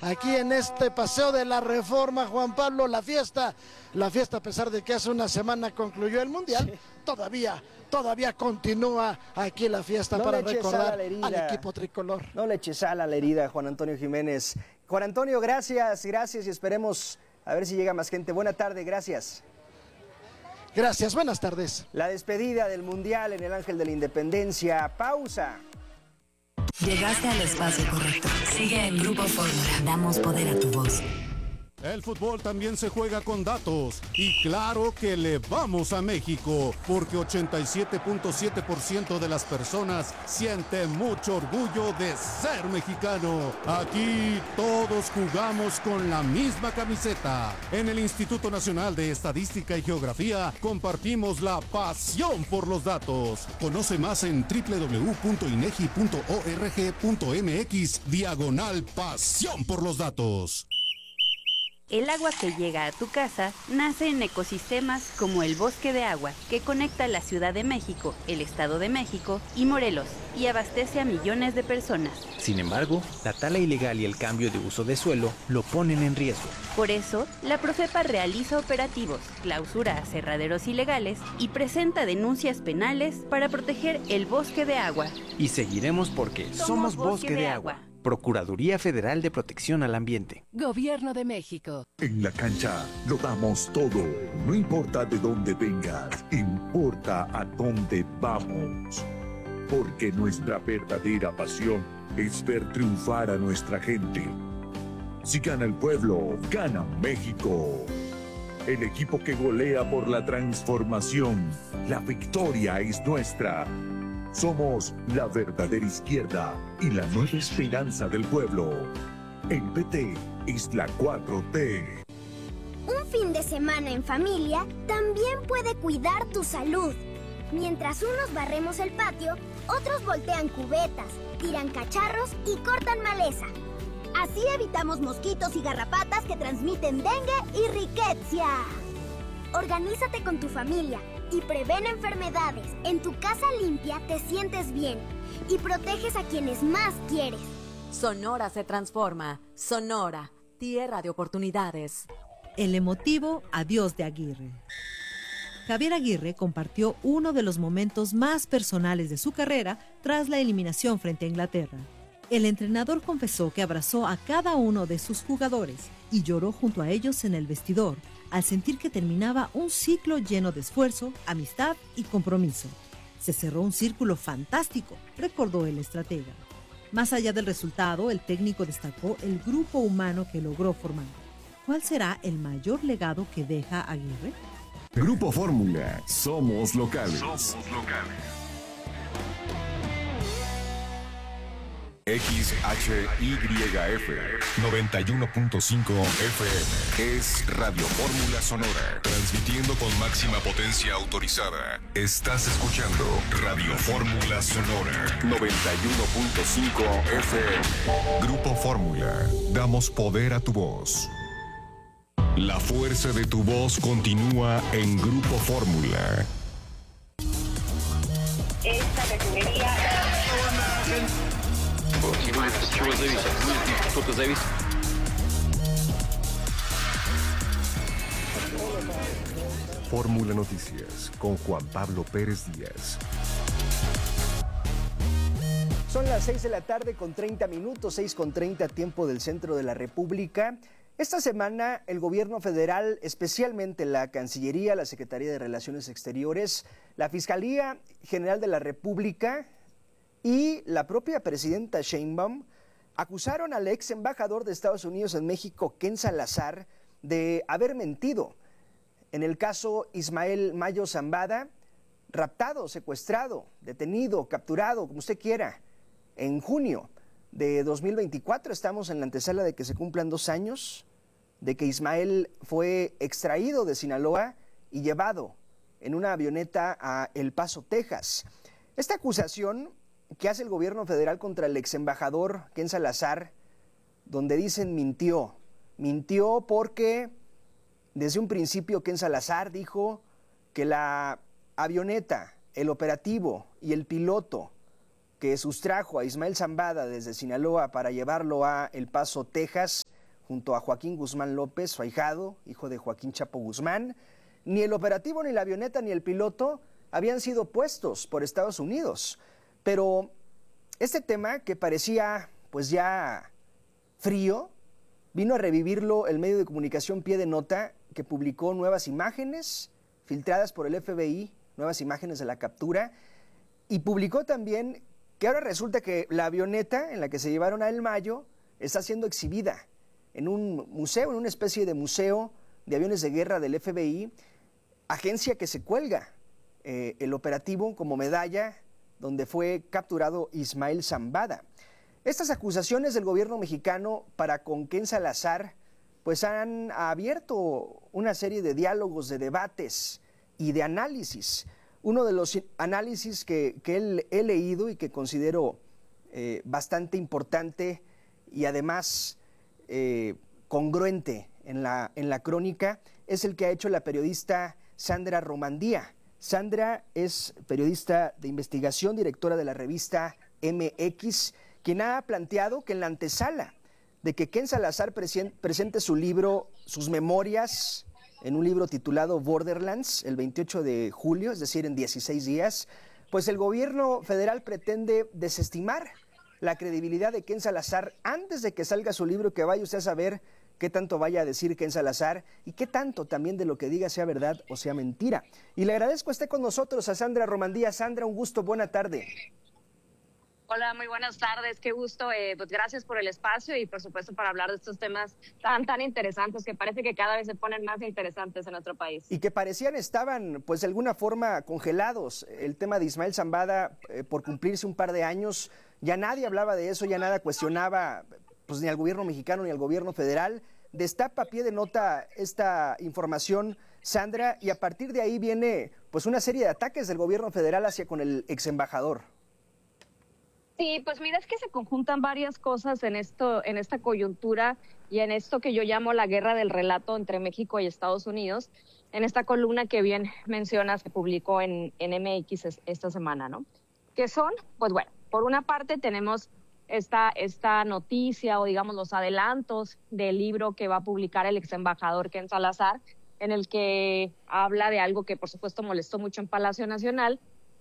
aquí en este Paseo de la Reforma, Juan Pablo, la fiesta a pesar de que hace una semana concluyó el Mundial, sí. Todavía continúa aquí la fiesta para recordar al equipo tricolor. No le eches sal a la herida, Juan Antonio Jiménez. Juan Antonio, gracias y esperemos a ver si llega más gente. Buena tarde, gracias. Gracias, buenas tardes. La despedida del Mundial en el Ángel de la Independencia. Pausa. Llegaste al espacio correcto. Sigue en Grupo Fórmula. Damos poder a tu voz. El fútbol también se juega con datos y claro que le vamos a México porque 87.7% de las personas siente mucho orgullo de ser mexicano. Aquí todos jugamos con la misma camiseta. En el Instituto Nacional de Estadística y Geografía compartimos la pasión por los datos. Conoce más en www.inegi.org.mx/pasión por los datos. El agua que llega a tu casa nace en ecosistemas como el Bosque de Agua, que conecta la Ciudad de México, el Estado de México y Morelos, y abastece a millones de personas. Sin embargo, la tala ilegal y el cambio de uso de suelo lo ponen en riesgo. Por eso, la Profepa realiza operativos, clausura aserraderos ilegales y presenta denuncias penales para proteger el Bosque de Agua. Y seguiremos porque somos Bosque de Agua. Procuraduría Federal de Protección al Ambiente. Gobierno de México. En la cancha lo damos todo. No importa de dónde vengas, importa a dónde vamos. Porque nuestra verdadera pasión es ver triunfar a nuestra gente. Si gana el pueblo, gana México. El equipo que golea por la transformación. La victoria es nuestra. Somos la verdadera izquierda y la nueva esperanza del pueblo. El PT es la 4T. Un fin de semana en familia también puede cuidar tu salud. Mientras unos barremos el patio, otros voltean cubetas, tiran cacharros y cortan maleza. Así evitamos mosquitos y garrapatas que transmiten dengue y riqueza. Organízate con tu familia y prevén enfermedades. En tu casa limpia te sientes bien y proteges a quienes más quieres. Sonora se transforma. Sonora, tierra de oportunidades. El emotivo adiós de Aguirre. Javier Aguirre compartió uno de los momentos más personales de su carrera tras la eliminación frente a Inglaterra. El entrenador confesó que abrazó a cada uno de sus jugadores y lloró junto a ellos en el vestidor, al sentir que terminaba un ciclo lleno de esfuerzo, amistad y compromiso. Se cerró un círculo fantástico, recordó el estratega. Más allá del resultado, el técnico destacó el grupo humano que logró formar. ¿Cuál será el mayor legado que deja Aguirre? Grupo Fórmula, somos locales. XHYF 91.5 FM es Radio Fórmula Sonora, transmitiendo con máxima potencia autorizada. Estás escuchando Radio Fórmula Sonora 91.5 FM. Grupo Fórmula, damos poder a tu voz. La fuerza de tu voz continúa en Grupo Fórmula. Esta refinería... Fórmula Noticias con Juan Pablo Pérez Díaz. Son las 6 de la tarde con 30 minutos, 6:30 tiempo del centro de la República. Esta semana el gobierno federal, especialmente la Cancillería, la Secretaría de Relaciones Exteriores, la Fiscalía General de la República y la propia presidenta Sheinbaum acusaron al ex embajador de Estados Unidos en México, Ken Salazar, de haber mentido. En el caso Ismael Mayo Zambada, raptado, secuestrado, detenido, capturado, como usted quiera, en junio de 2024, estamos en la antesala de que se cumplan 2 años de que Ismael fue extraído de Sinaloa y llevado en una avioneta a El Paso, Texas. Esta acusación que hace el gobierno federal contra el ex embajador Ken Salazar, donde dicen mintió porque desde un principio Ken Salazar dijo que la avioneta, el operativo y el piloto que sustrajo a Ismael Zambada desde Sinaloa para llevarlo a El Paso, Texas, junto a Joaquín Guzmán López, su ahijado, hijo de Joaquín Chapo Guzmán. Ni el operativo, ni la avioneta, ni el piloto habían sido puestos por Estados Unidos. Pero este tema, que parecía pues ya frío, vino a revivirlo el medio de comunicación Pie de Nota, que publicó nuevas imágenes filtradas por el FBI, nuevas imágenes de la captura, y publicó también que ahora resulta que la avioneta en la que se llevaron a El Mayo está siendo exhibida en un museo, en una especie de museo de aviones de guerra del FBI, agencia que se cuelga el operativo como medalla donde fue capturado Ismael Zambada. Estas acusaciones del gobierno mexicano para con Ken Salazar pues han abierto una serie de diálogos, de debates y de análisis. Uno de los análisis que he leído y que considero bastante importante y además congruente en la crónica es el que ha hecho la periodista Sandra Romandía. Sandra es periodista de investigación, directora de la revista MX, quien ha planteado que en la antesala de que Ken Salazar presente su libro, sus memorias, en un libro titulado Borderlands, el 28 de julio, es decir, en 16 días, pues el gobierno federal pretende desestimar la credibilidad de Ken Salazar antes de que salga su libro, que vaya usted a saber qué tanto vaya a decir Ken Salazar y qué tanto también de lo que diga sea verdad o sea mentira. Y le agradezco esté con nosotros a Sandra Romandía. Sandra, un gusto, buena tarde. Hola, muy buenas tardes, qué gusto, pues gracias por el espacio y por supuesto para hablar de estos temas tan interesantes que parece que cada vez se ponen más interesantes en nuestro país. Y que parecían estaban pues de alguna forma congelados. El tema de Ismael Zambada por cumplirse un par de años, ya nadie hablaba de eso, ya nada cuestionaba pues ni al gobierno mexicano ni al gobierno federal. Destapa Pie de Nota esta información, Sandra, y a partir de ahí viene pues una serie de ataques del gobierno federal hacia con el exembajador. Sí, pues mira, es que se conjuntan varias cosas en esta coyuntura y en esto que yo llamo la guerra del relato entre México y Estados Unidos. En esta columna que bien mencionas, se publicó en MX esta semana, ¿no? Que son, pues bueno, por una parte tenemos esta noticia o digamos los adelantos del libro que va a publicar el ex embajador Ken Salazar, en el que habla de algo que por supuesto molestó mucho en Palacio Nacional,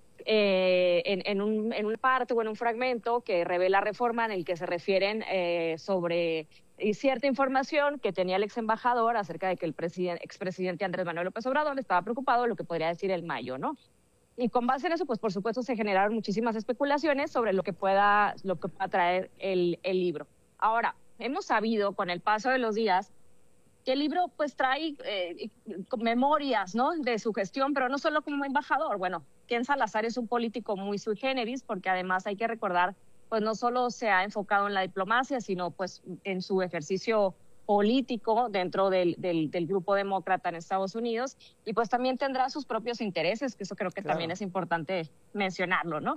en una parte o en un fragmento que revela Reforma, en el que se refieren sobre cierta información que tenía el ex embajador acerca de que el expresidente Andrés Manuel López Obrador estaba preocupado de lo que podría decir el Mayo, ¿no? Y con base en eso, pues por supuesto se generaron muchísimas especulaciones sobre lo que pueda traer el libro. Ahora, hemos sabido con el paso de los días que el libro pues trae memorias, ¿no?, de su gestión, pero no solo como embajador. Bueno, Ken Salazar es un político muy sui generis, porque además hay que recordar, pues no solo se ha enfocado en la diplomacia, sino pues en su ejercicio político dentro del grupo demócrata en Estados Unidos, y pues también tendrá sus propios intereses, que eso creo que también es importante mencionarlo, ¿no?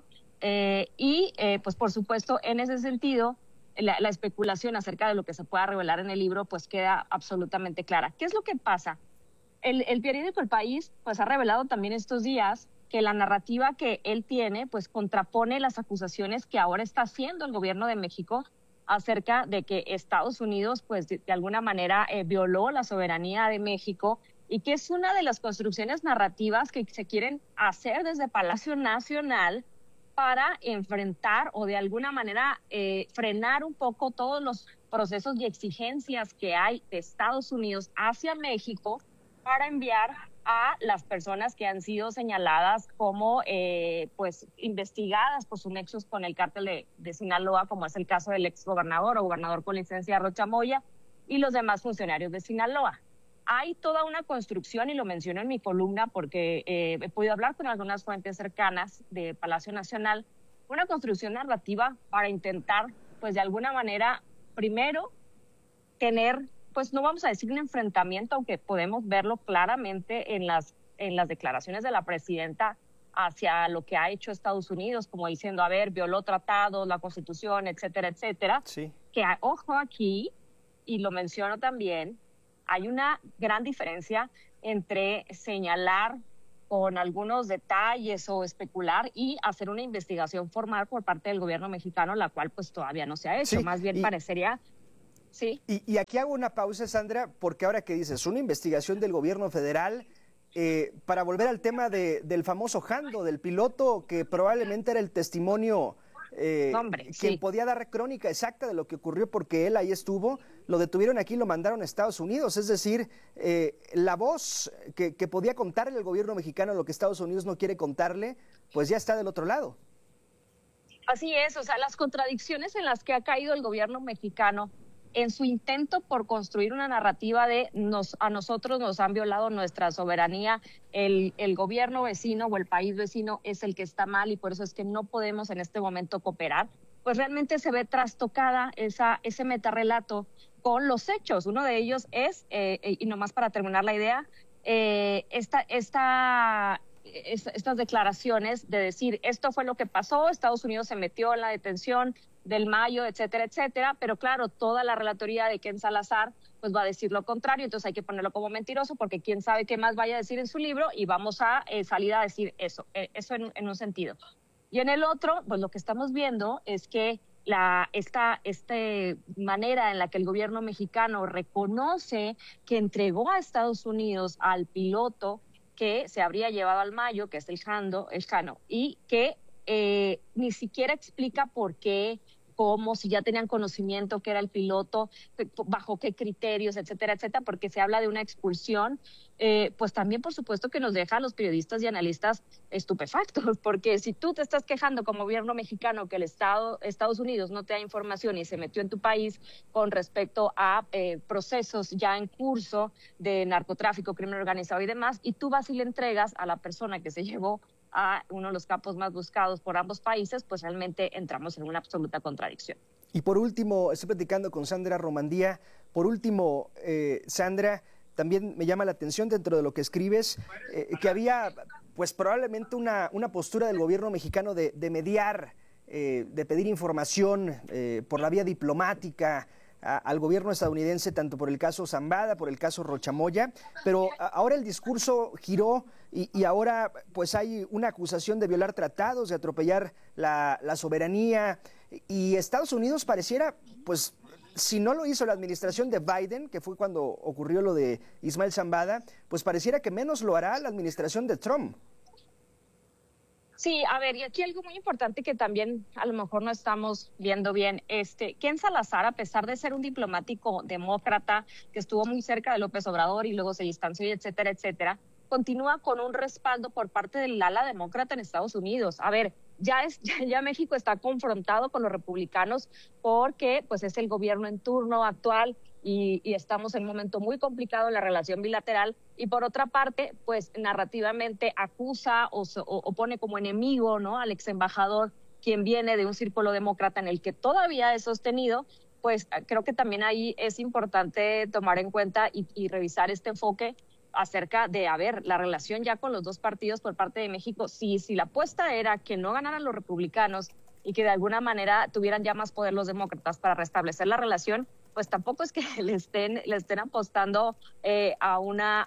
Pues por supuesto, en ese sentido, la especulación acerca de lo que se pueda revelar en el libro pues queda absolutamente clara. ¿Qué es lo que pasa? El periódico El País pues ha revelado también estos días que la narrativa que él tiene pues contrapone las acusaciones que ahora está haciendo el gobierno de México acerca de que Estados Unidos pues de alguna manera violó la soberanía de México, y que es una de las construcciones narrativas que se quieren hacer desde Palacio Nacional para enfrentar o de alguna manera frenar un poco todos los procesos y exigencias que hay de Estados Unidos hacia México para enviar a las personas que han sido señaladas como pues investigadas por sus nexos con el cártel de Sinaloa, como es el caso del exgobernador o gobernador con licencia Rocha Moya y los demás funcionarios de Sinaloa. Hay toda una construcción, y lo menciono en mi columna porque he podido hablar con algunas fuentes cercanas de Palacio Nacional, una construcción narrativa para intentar, pues de alguna manera, primero, tener, pues no vamos a decir un enfrentamiento, aunque podemos verlo claramente en las declaraciones de la presidenta hacia lo que ha hecho Estados Unidos, como diciendo, a ver, violó tratados, la Constitución, etcétera, etcétera. Sí. Que, ojo aquí, y lo menciono también, hay una gran diferencia entre señalar con algunos detalles o especular y hacer una investigación formal por parte del gobierno mexicano, la cual pues todavía no se ha hecho. Sí, más bien parecería Sí. Y aquí hago una pausa, Sandra, porque ahora que dices, una investigación del gobierno federal, para volver al tema del famoso Jando, del piloto que probablemente era el testimonio quien podía dar crónica exacta de lo que ocurrió porque él ahí estuvo, lo detuvieron aquí y lo mandaron a Estados Unidos. Es decir, la voz que podía contarle el gobierno mexicano lo que Estados Unidos no quiere contarle, pues ya está del otro lado. Así es, o sea, las contradicciones en las que ha caído el gobierno mexicano en su intento por construir una narrativa de a nosotros nos han violado nuestra soberanía, el gobierno vecino o el país vecino es el que está mal y por eso es que no podemos en este momento cooperar, pues realmente se ve trastocada ese metarrelato con los hechos. Uno de ellos es, y nomás para terminar la idea, estas declaraciones de decir esto fue lo que pasó, Estados Unidos se metió en la detención del Mayo, etcétera, etcétera, pero claro, toda la relatoría de Ken Salazar pues va a decir lo contrario, entonces hay que ponerlo como mentiroso porque quién sabe qué más vaya a decir en su libro y vamos a salir a decir eso en un sentido. Y en el otro, pues lo que estamos viendo es que esta manera en la que el gobierno mexicano reconoce que entregó a Estados Unidos al piloto que se habría llevado al Mayo, que es el Jano, y que ni siquiera explica por qué, cómo, si ya tenían conocimiento que era el piloto, bajo qué criterios, etcétera, etcétera, porque se habla de una expulsión, pues también por supuesto que nos deja a los periodistas y analistas estupefactos, porque si tú te estás quejando como gobierno mexicano que Estados Unidos no te da información y se metió en tu país con respecto a procesos ya en curso de narcotráfico, crimen organizado y demás, y tú vas y le entregas a la persona que se llevó a uno de los capos más buscados por ambos países, pues realmente entramos en una absoluta contradicción. Y por último, estoy platicando con Sandra Romandía. Por último, Sandra, también me llama la atención dentro de lo que escribes, que había pues probablemente una postura del gobierno mexicano de mediar, de pedir información por la vía diplomática al gobierno estadounidense, tanto por el caso Zambada, por el caso Rochamoya, pero ahora el discurso giró y ahora pues hay una acusación de violar tratados, de atropellar la soberanía, y Estados Unidos pareciera, pues si no lo hizo la administración de Biden, que fue cuando ocurrió lo de Ismael Zambada, pues pareciera que menos lo hará la administración de Trump. Sí, a ver, y aquí algo muy importante que también a lo mejor no estamos viendo bien, Ken Salazar, a pesar de ser un diplomático demócrata que estuvo muy cerca de López Obrador y luego se distanció, etcétera, etcétera, continúa con un respaldo por parte del ala demócrata en Estados Unidos. A ver, ya México está confrontado con los republicanos porque pues es el gobierno en turno actual y estamos en un momento muy complicado en la relación bilateral, y por otra parte, pues narrativamente acusa o pone como enemigo, ¿no?, al ex embajador, quien viene de un círculo demócrata en el que todavía es sostenido. Pues creo que también ahí es importante tomar en cuenta y revisar este enfoque acerca de, a ver, la relación ya con los dos partidos por parte de México. Si la apuesta era que no ganaran los republicanos y que de alguna manera tuvieran ya más poder los demócratas para restablecer la relación, pues tampoco es que le estén apostando a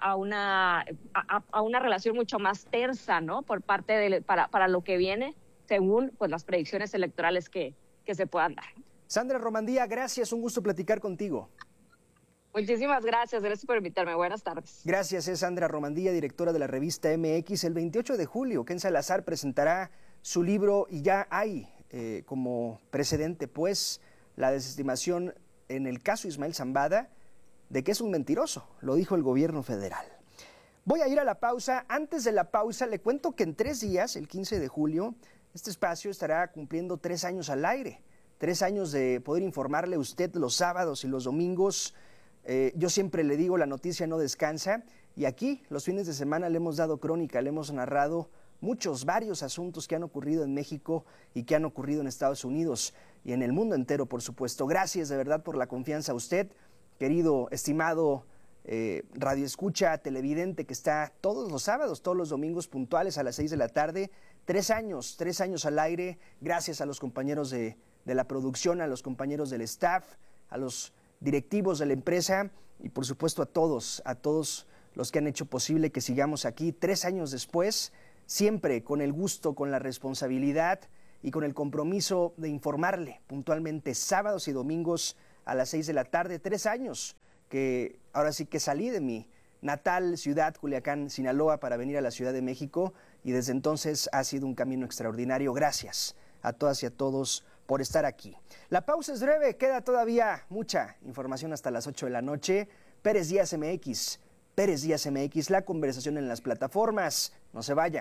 una relación mucho más tersa, ¿no?, por parte para lo que viene, según pues las predicciones electorales que se puedan dar. Sandra Romandía, gracias, un gusto platicar contigo. Muchísimas gracias por invitarme. Buenas tardes. Gracias, es Sandra Romandía, directora de la revista MX. El 28 de julio, Ken Salazar presentará su libro y ya hay como precedente, pues, la desestimación en el caso Ismael Zambada de que es un mentiroso, lo dijo el gobierno federal. Voy a ir a la pausa. Antes de la pausa, le cuento que en 3 días, el 15 de julio, este espacio estará cumpliendo 3 años al aire. 3 años de poder informarle a usted los sábados y los domingos. Yo siempre le digo, la noticia no descansa, y aquí los fines de semana le hemos dado crónica, le hemos narrado varios asuntos que han ocurrido en México y que han ocurrido en Estados Unidos y en el mundo entero, por supuesto. Gracias de verdad por la confianza a usted, querido, estimado radioescucha, televidente, que está todos los sábados, todos los domingos puntuales a las 6 de la tarde. 3 años al aire. Gracias a los compañeros de la producción, a los compañeros del staff, a los directivos de la empresa y por supuesto a todos los que han hecho posible que sigamos aquí 3 años después, siempre con el gusto, con la responsabilidad y con el compromiso de informarle puntualmente sábados y domingos a las 6 de la tarde, 3 años que ahora sí que salí de mi natal ciudad, Culiacán, Sinaloa, para venir a la Ciudad de México, y desde entonces ha sido un camino extraordinario. Gracias a todas y a todos por estar aquí. La pausa es breve, queda todavía mucha información hasta las 8 de la noche. Pérez Díaz MX, la conversación en las plataformas. No se vaya.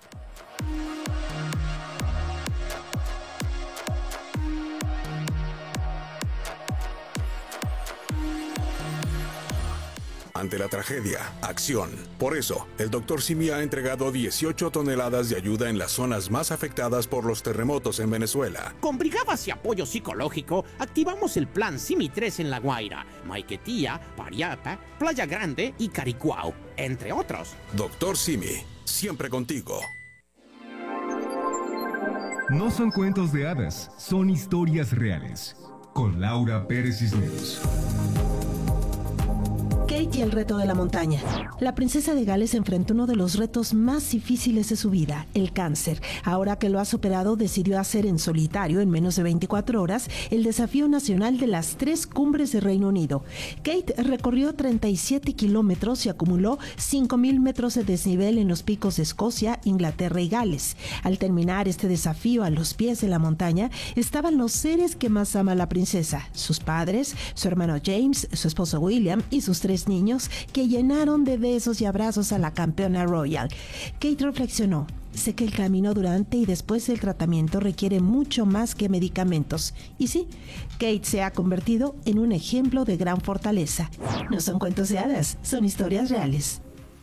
Ante la tragedia, acción. Por eso, el Dr. Simi ha entregado 18 toneladas de ayuda en las zonas más afectadas por los terremotos en Venezuela. Con brigadas y apoyo psicológico, activamos el plan Simi 3 en La Guaira, Maiquetía, Pariapa, Playa Grande y Caricuao, entre otros. Dr. Simi, siempre contigo. No son cuentos de hadas, son historias reales. Con Laura Pérez Cisneros. Kate y el reto de la montaña. La princesa de Gales enfrentó uno de los retos más difíciles de su vida, el cáncer. Ahora que lo ha superado, decidió hacer en solitario, en menos de 24 horas, el desafío nacional de las 3 cumbres de Reino Unido. Kate recorrió 37 kilómetros y acumuló 5,000 metros de desnivel en los picos de Escocia, Inglaterra y Gales. Al terminar este desafío a los pies de la montaña, estaban los seres que más ama la princesa, sus padres, su hermano James, su esposo William y sus 3 niños, que llenaron de besos y abrazos a la campeona royal. Kate reflexionó: sé que el camino durante y después del tratamiento requiere mucho más que medicamentos. Y sí, Kate se ha convertido en un ejemplo de gran fortaleza. No son cuentos de hadas, son historias reales.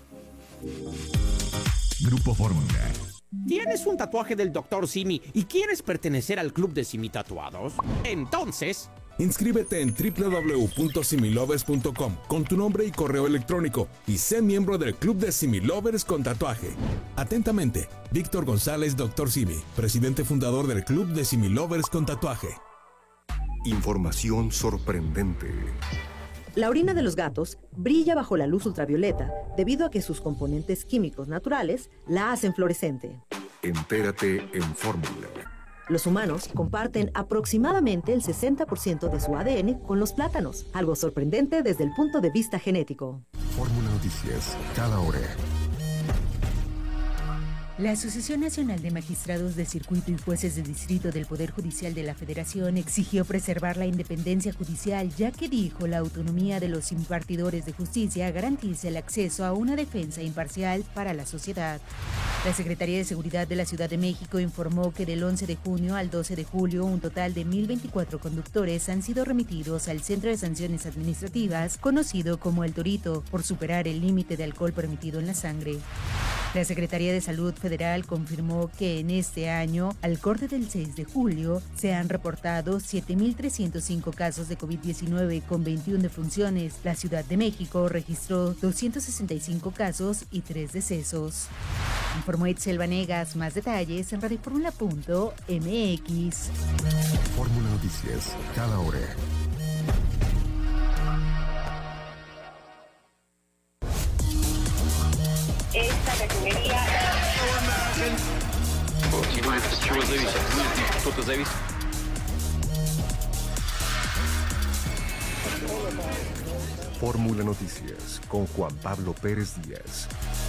Grupo Fórmula. ¿Tienes un tatuaje del Dr. Simi y quieres pertenecer al club de Simi Tatuados? Entonces, inscríbete en www.similovers.com con tu nombre y correo electrónico y sé miembro del Club de Similovers con tatuaje. Atentamente, Víctor González, Dr. Simi, presidente fundador del Club de Similovers con tatuaje. Información sorprendente. La orina de los gatos brilla bajo la luz ultravioleta debido a que sus componentes químicos naturales la hacen fluorescente. Entérate en Fórmula. Los humanos comparten aproximadamente el 60% de su ADN con los plátanos, algo sorprendente desde el punto de vista genético. Fórmula Noticias, cada hora. La Asociación Nacional de Magistrados de Circuito y Jueces de Distrito del Poder Judicial de la Federación exigió preservar la independencia judicial, ya que dijo la autonomía de los impartidores de justicia garantiza el acceso a una defensa imparcial para la sociedad. La Secretaría de Seguridad de la Ciudad de México informó que del 11 de junio al 12 de julio un total de 1,024 conductores han sido remitidos al Centro de Sanciones Administrativas, conocido como El Torito, por superar el límite de alcohol permitido en la sangre. La Secretaría de Salud Federal confirmó que en este año, al corte del 6 de julio, se han reportado 7,305 casos de COVID-19 con 21 defunciones. La Ciudad de México registró 265 casos y 3 decesos. Informó Itzel Vanegas. Más detalles en radioformula.mx. Fórmula Noticias, cada hora. Esta refinería... Fórmula Noticias con Juan Pablo Pérez Díaz.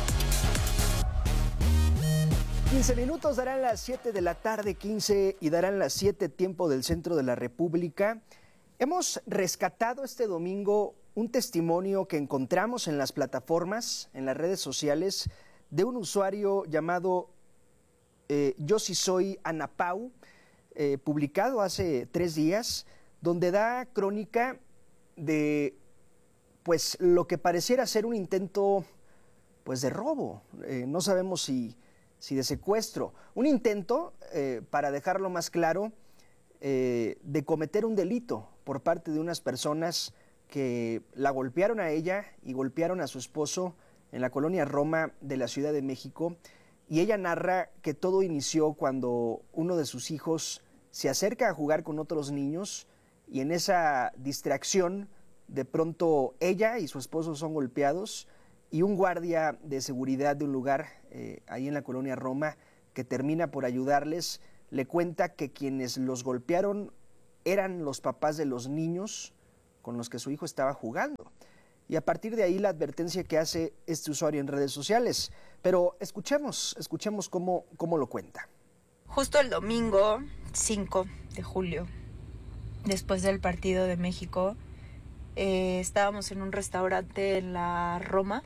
15 minutos, darán las 7 de la tarde, 15 y darán las 7 tiempo del centro de la República. Hemos rescatado este domingo un testimonio que encontramos en las plataformas, en las redes sociales, de un usuario llamado Yo sí soy Ana Pau, publicado hace 3 días, donde da crónica de pues lo que pareciera ser un intento pues de robo, no sabemos si de secuestro, un intento, para dejarlo más claro, de cometer un delito por parte de unas personas que la golpearon a ella y golpearon a su esposo en la colonia Roma de la Ciudad de México, y ella narra que todo inició cuando uno de sus hijos se acerca a jugar con otros niños y en esa distracción de pronto ella y su esposo son golpeados y un guardia de seguridad de un lugar ahí en la colonia Roma, que termina por ayudarles, le cuenta que quienes los golpearon eran los papás de los niños con los que su hijo estaba jugando. Y a partir de ahí la advertencia que hace este usuario en redes sociales. Pero escuchemos cómo lo cuenta. Justo el domingo 5 de julio, después del partido de México, estábamos en un restaurante en la Roma.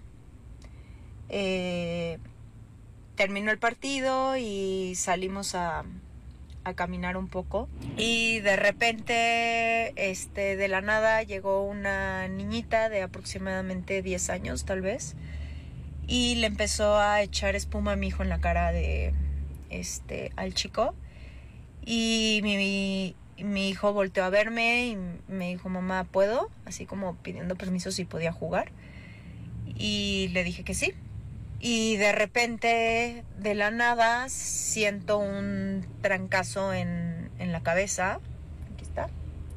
Terminó el partido y salimos a caminar un poco y de repente de la nada llegó una niñita de aproximadamente 10 años tal vez y le empezó a echar espuma a mi hijo en la cara al chico y mi hijo volteó a verme y me dijo, mamá, ¿puedo? Así como pidiendo permiso si podía jugar y le dije que sí. Y de repente, de la nada, siento un trancazo en la cabeza. Aquí está.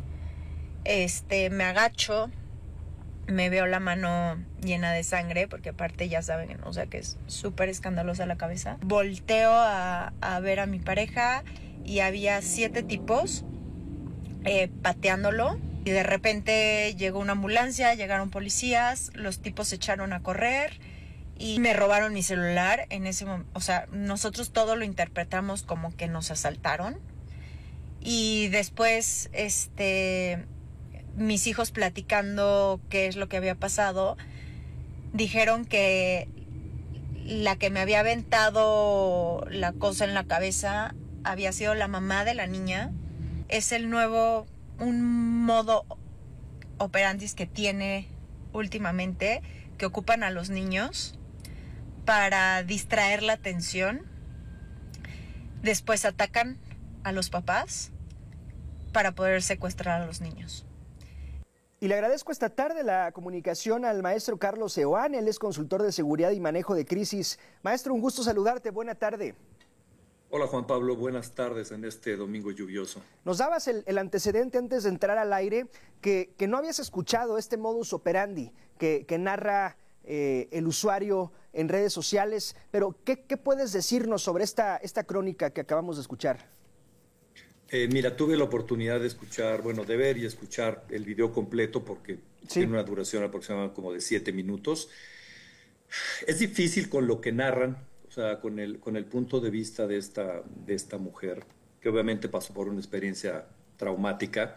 Me agacho, me veo la mano llena de sangre, porque aparte ya saben, o sea, que es súper escandalosa la cabeza. Volteo a ver a mi pareja y había 7 tipos pateándolo. Y de repente llegó una ambulancia, llegaron policías, los tipos se echaron a correr. Y me robaron mi celular en ese momento. O sea, nosotros todo lo interpretamos como que nos asaltaron. Y después, mis hijos platicando qué es lo que había pasado, dijeron que la que me había aventado la cosa en la cabeza había sido la mamá de la niña. Es un modo operandis que tiene últimamente, que ocupan a los niños para distraer la atención. Después atacan a los papás para poder secuestrar a los niños. Y le agradezco esta tarde la comunicación al maestro Carlos Seoane. Él es consultor de seguridad y manejo de crisis. Maestro, un gusto saludarte. Buena tarde. Hola Juan Pablo, buenas tardes en este domingo lluvioso. Nos dabas el antecedente antes de entrar al aire que no habías escuchado este modus operandi que narra el usuario en redes sociales, pero ¿qué puedes decirnos sobre esta crónica que acabamos de escuchar? Mira, tuve la oportunidad de ver y escuchar el video completo porque tiene una duración aproximadamente como de 7 minutos. Es difícil con lo que narran, o sea, con el punto de vista de esta mujer, que obviamente pasó por una experiencia traumática.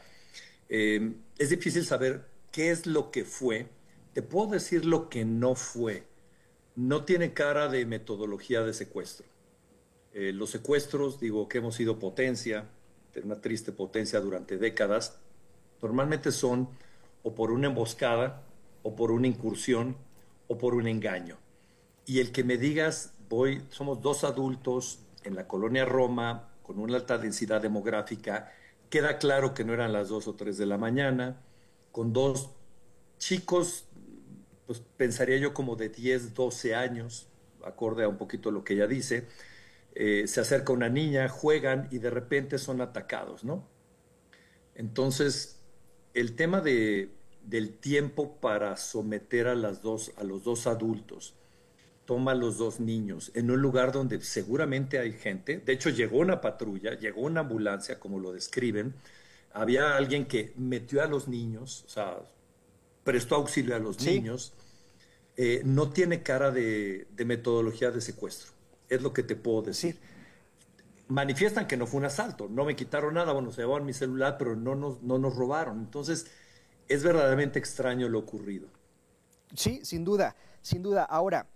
Es difícil saber qué es lo que fue. Te puedo decir lo que no fue. No tiene cara de metodología de secuestro. Los secuestros, que hemos sido potencia, una triste potencia durante décadas, normalmente son o por una emboscada, o por una incursión, o por un engaño. Y el que me digas, somos 2 adultos en la colonia Roma, con una alta densidad demográfica, queda claro que no eran las 2 o 3 de la mañana, con 2 chicos, pues pensaría yo como de 10, 12 años, acorde a un poquito lo que ella dice, se acerca una niña, juegan y de repente son atacados, ¿no? Entonces, el tema del tiempo para someter a los 2 adultos, toma a los 2 niños en un lugar donde seguramente hay gente. De hecho, llegó una patrulla, llegó una ambulancia, como lo describen, había alguien que metió a los niños, o sea, prestó auxilio a los niños. No tiene cara de metodología de secuestro, es lo que te puedo decir. Manifiestan que no fue un asalto, no me quitaron nada, se llevaban mi celular, pero no nos robaron. Entonces, es verdaderamente extraño lo ocurrido. Sí, sin duda. Ahora,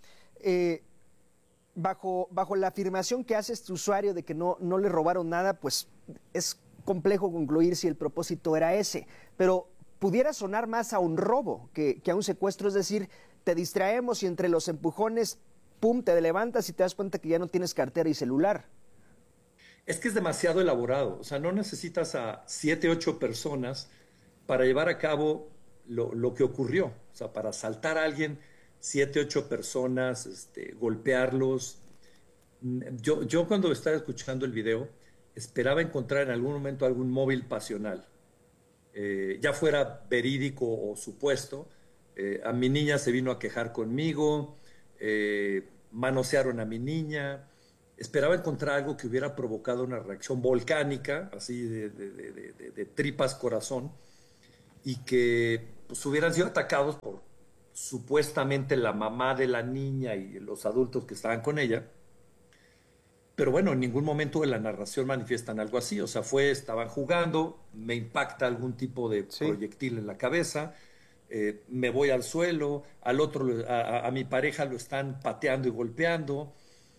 bajo la afirmación que hace este usuario de que no le robaron nada, pues es complejo concluir si el propósito era ese, pero pudiera sonar más a un robo que a un secuestro, es decir, te distraemos y entre los empujones, pum, te levantas y te das cuenta que ya no tienes cartera y celular. Es que es demasiado elaborado, o sea, no necesitas a 7, 8 personas para llevar a cabo lo que ocurrió, o sea, para asaltar a alguien, 7, 8 personas, golpearlos. Yo cuando estaba escuchando el video, esperaba encontrar en algún momento algún móvil pasional, ya fuera verídico o supuesto. A mi niña se vino a quejar conmigo, manosearon a mi niña. Esperaba encontrar algo que hubiera provocado una reacción volcánica, así de tripas corazón, y que pues, hubieran sido atacados por supuestamente la mamá de la niña y los adultos que estaban con ella. Pero bueno, en ningún momento de la narración manifiestan algo así. O sea, estaban jugando, me impacta algún tipo de proyectil en la cabeza, me voy al suelo, a mi pareja lo están pateando y golpeando.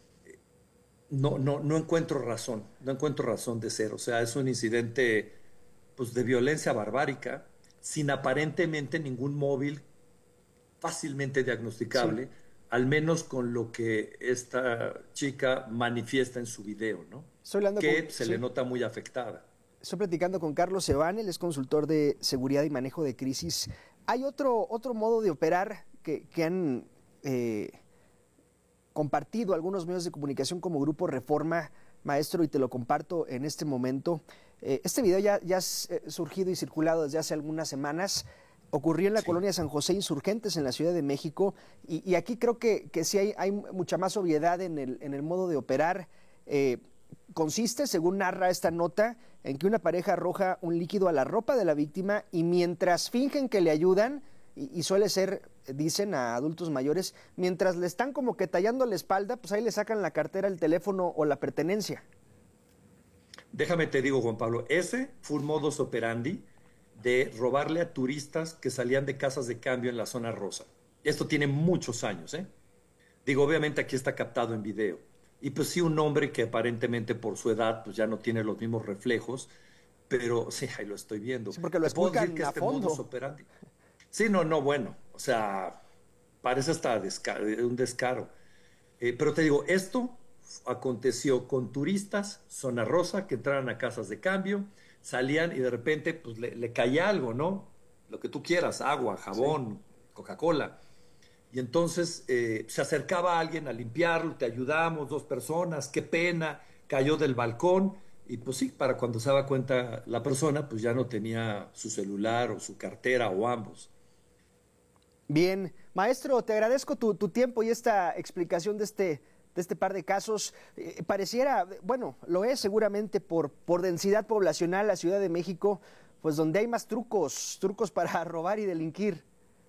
No encuentro razón de ser. O sea, es un incidente pues, de violencia barbárica, sin aparentemente ningún móvil fácilmente diagnosticable, al menos con lo que esta chica manifiesta en su video, ¿no? Le nota muy afectada. Estoy platicando con Carlos Seoane, él es consultor de seguridad y manejo de crisis. Hay otro modo de operar que han compartido algunos medios de comunicación como Grupo Reforma, maestro, y te lo comparto en este momento. Este video ya ha surgido y circulado desde hace algunas semanas. Ocurrió en la colonia San José Insurgentes, en la Ciudad de México, y aquí creo que sí hay mucha más obviedad en el modo de operar. Consiste, según narra esta nota, en que una pareja arroja un líquido a la ropa de la víctima y mientras fingen que le ayudan, y suele ser, dicen, a adultos mayores, mientras le están como que tallando la espalda, pues ahí le sacan la cartera, el teléfono o la pertenencia. Déjame te digo, Juan Pablo, ese fue un modus operandi de robarle a turistas que salían de casas de cambio en la zona rosa. Esto tiene muchos años, ¿eh? Digo, obviamente aquí está captado en video. Y pues sí, un hombre que aparentemente por su edad pues ya no tiene los mismos reflejos, pero sí, ahí lo estoy viendo. Sí, porque lo explican a fondo. Modus operandi. Sí, no, bueno, o sea, parece hasta un descaro. Pero te digo, esto aconteció con turistas, zona rosa, que entraran a casas de cambio, salían y de repente pues le caía algo, ¿no? Lo que tú quieras, agua, jabón, Coca-Cola. Y entonces se acercaba alguien a limpiarlo, te ayudamos, 2 personas, qué pena, cayó del balcón. Y pues sí, para cuando se daba cuenta la persona, pues ya no tenía su celular o su cartera o ambos. Bien, maestro, te agradezco tu tiempo y esta explicación de este par de casos. Pareciera, bueno, lo es seguramente por densidad poblacional, la Ciudad de México, pues donde hay más trucos para robar y delinquir.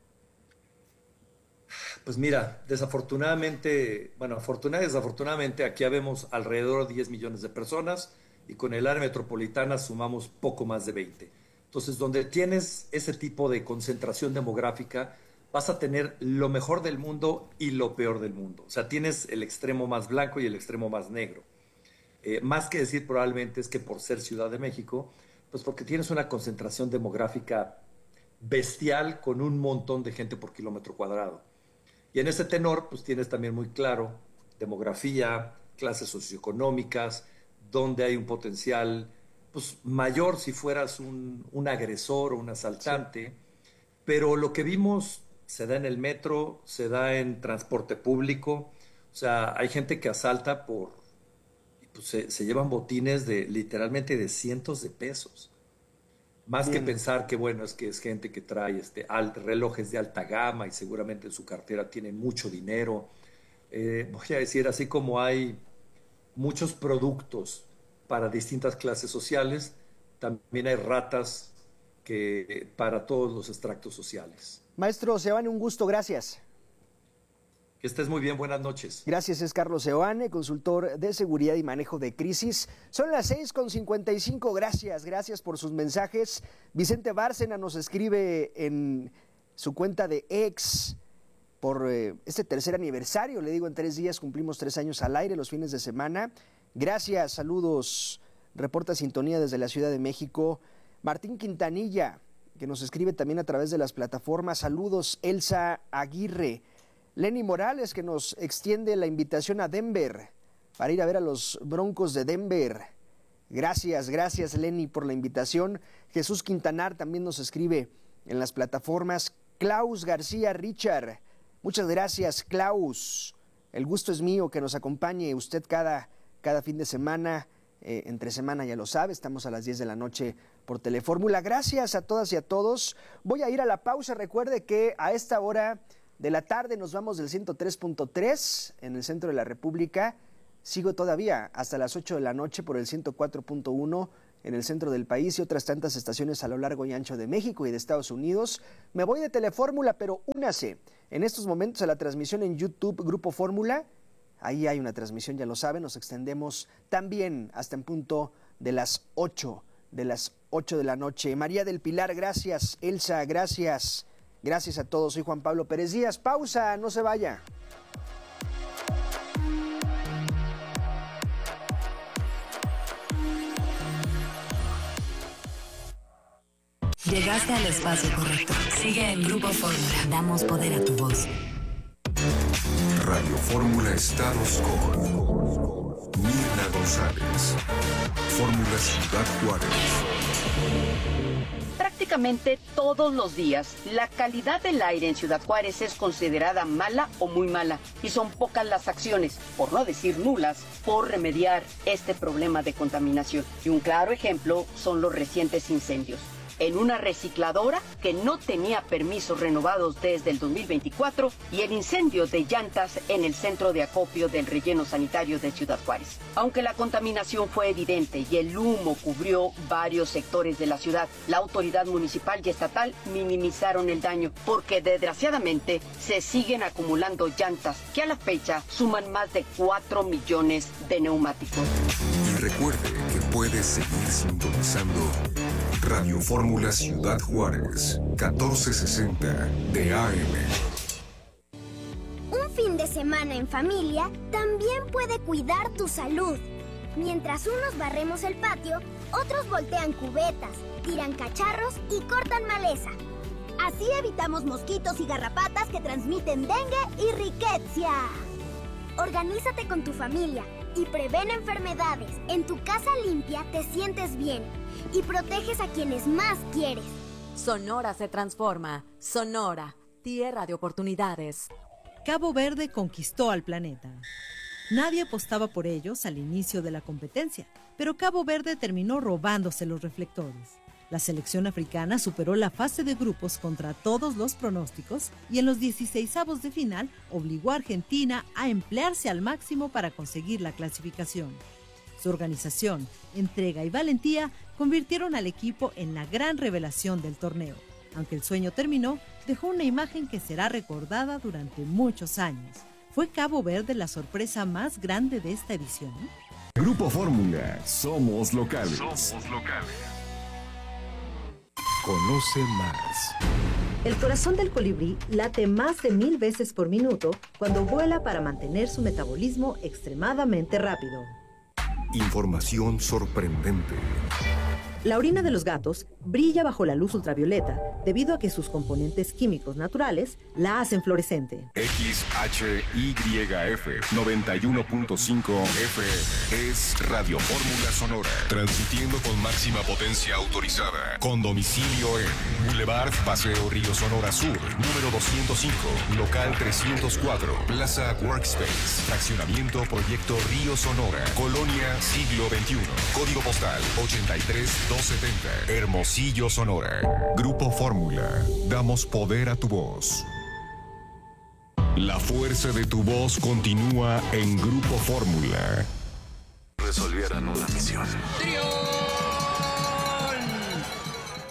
Pues mira, desafortunadamente, aquí habemos alrededor de 10 millones de personas y con el área metropolitana sumamos poco más de 20. Entonces, donde tienes ese tipo de concentración demográfica, vas a tener lo mejor del mundo y lo peor del mundo. O sea, tienes el extremo más blanco y el extremo más negro. Más que decir probablemente es que por ser Ciudad de México, pues porque tienes una concentración demográfica bestial con un montón de gente por kilómetro cuadrado. Y en ese tenor, pues tienes también muy claro demografía, clases socioeconómicas, donde hay un potencial pues, mayor si fueras un agresor o un asaltante. Sí. Pero lo que vimos se da en el metro, se da en transporte público. O sea, hay gente que asalta pues, se llevan botines literalmente de cientos de pesos. Más Bien. Que pensar que, bueno, es gente que trae relojes de alta gama y seguramente en su cartera tienen mucho dinero. Voy a decir, así como hay muchos productos para distintas clases sociales, también hay ratas para todos los extractos sociales. Maestro Seoane, un gusto, gracias. Que estés muy bien, buenas noches. Gracias, es Carlos Seoane, consultor de seguridad y manejo de crisis. Son las 6:55, gracias por sus mensajes. Vicente Bárcena nos escribe en su cuenta de X por este tercer aniversario, le digo, en 3 días cumplimos 3 años al aire los fines de semana. Gracias, saludos, reporta sintonía desde la Ciudad de México. Martín Quintanilla, que nos escribe también a través de las plataformas, saludos. Elsa Aguirre. Lenny Morales, que nos extiende la invitación a Denver para ir a ver a los Broncos de Denver. Gracias Lenny por la invitación. Jesús Quintanar también nos escribe en las plataformas. Klaus García Richard, muchas gracias, Klaus. El gusto es mío que nos acompañe usted cada fin de semana. Entre semana, ya lo sabe, estamos a las 10 de la noche por Telefórmula. Gracias a todas y a todos. Voy a ir a la pausa. Recuerde que a esta hora de la tarde nos vamos del 103.3 en el centro de la República. Sigo todavía hasta las 8 de la noche por el 104.1 en el centro del país y otras tantas estaciones a lo largo y ancho de México y de Estados Unidos. Me voy de Telefórmula, pero únase en estos momentos a la transmisión en YouTube Grupo Fórmula. Ahí hay una transmisión, ya lo saben, nos extendemos también hasta en punto de las 8 de la noche. María del Pilar, gracias. Elsa, gracias. Gracias a todos. Soy Juan Pablo Pérez Díaz. Pausa, no se vaya. Llegaste al espacio correcto. Sigue en Grupo Fórmula. Damos poder a tu voz. Radio Fórmula Estados con Mirna González. Fórmula Ciudad Juárez. Prácticamente todos los días, la calidad del aire en Ciudad Juárez es considerada mala o muy mala, y son pocas las acciones, por no decir nulas, por remediar este problema de contaminación. Y un claro ejemplo son los recientes incendios en una recicladora que no tenía permisos renovados desde el 2024 y el incendio de llantas en el centro de acopio del relleno sanitario de Ciudad Juárez. Aunque la contaminación fue evidente y el humo cubrió varios sectores de la ciudad, la autoridad municipal y estatal minimizaron el daño porque desgraciadamente se siguen acumulando llantas que a la fecha suman más de 4 millones de neumáticos. Y recuerde que puede seguir sintonizando Radio Fórmula Ciudad Juárez, 1460 de AM. Un fin de semana en familia también puede cuidar tu salud. Mientras unos barremos el patio, otros voltean cubetas, tiran cacharros y cortan maleza. Así evitamos mosquitos y garrapatas que transmiten dengue y riqueza. Organízate con tu familia y prevén enfermedades. En tu casa limpia te sientes bien y proteges a quienes más quieres. Sonora se transforma. Sonora, tierra de oportunidades. Cabo Verde conquistó al planeta. Nadie apostaba por ellos al inicio de la competencia, pero Cabo Verde terminó robándose los reflectores. La selección africana superó la fase de grupos contra todos los pronósticos y en los 16avos de final obligó a Argentina a emplearse al máximo para conseguir la clasificación. Su organización, entrega y valentía convirtieron al equipo en la gran revelación del torneo. Aunque el sueño terminó, dejó una imagen que será recordada durante muchos años. ¿Fue Cabo Verde la sorpresa más grande de esta edición? Grupo Fórmula, somos locales. Conoce más. El corazón del colibrí late más de 1000 veces por minuto cuando vuela para mantener su metabolismo extremadamente rápido. Información sorprendente. La orina de los gatos brilla bajo la luz ultravioleta debido a que sus componentes químicos naturales la hacen fluorescente. XHYF 91.5 FM es Radio Fórmula Sonora, transmitiendo con máxima potencia autorizada, con domicilio en Boulevard Paseo Río Sonora Sur, número 205, local 304, Plaza Workspace, fraccionamiento Proyecto Río Sonora, Colonia Siglo XXI, código postal 83270, Hermosillo, Sonora. Grupo Fórmula, damos poder a tu voz. La fuerza de tu voz continúa en Grupo Fórmula. Resolvieron una misión.